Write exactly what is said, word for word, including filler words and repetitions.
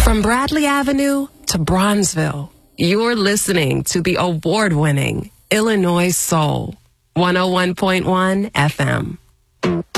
From Bradley Avenue to Bronzeville, you're listening to the award-winning Illinois Soul, one oh one point one F M.